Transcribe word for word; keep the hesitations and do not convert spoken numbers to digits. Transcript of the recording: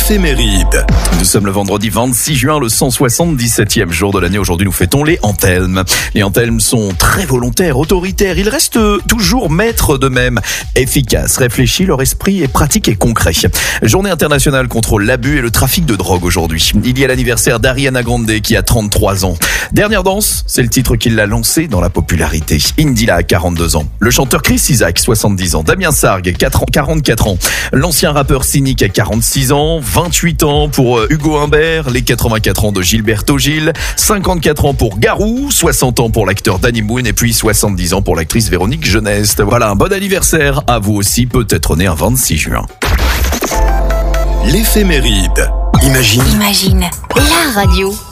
L'éphéméride. Nous sommes le vendredi vingt-six juin, le cent soixante-dix-septième jour de l'année. Aujourd'hui, nous fêtons les Anthelmes. Les Anthelmes sont très volontaires, autoritaires. Ils restent toujours maîtres d'eux-mêmes, efficaces, réfléchis. Leur esprit est pratique et concret. Journée internationale contre l'abus et le trafic de drogue aujourd'hui. Il y a l'anniversaire d'Ariana Grande qui a trente-trois ans. Dernière danse, c'est le titre qui l'a lancé dans la popularité. Indila a quarante-deux ans. Le chanteur Chris Isaak, soixante-dix ans. Damien Sargue, quarante-quatre ans. L'ancien rappeur Cynic a quarante-six ans. vingt-huit ans pour Hugo Humbert. Les quatre-vingt-quatre ans de Gilberto Gil. cinquante-quatre ans pour Garou. soixante ans pour l'acteur Danny Boone. Et puis soixante-dix ans pour l'actrice Véronique Jeunesse. Voilà, un bon anniversaire à vous aussi, peut-être né un vingt-six juin. L'éphéméride. Imagine. Imagine, la radio.